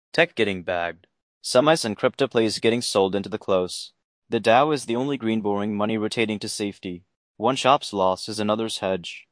Tech getting bagged. Semis and crypto plays getting sold into the close. The DAO is the only green boring money rotating to safety. One shop's loss is another's hedge.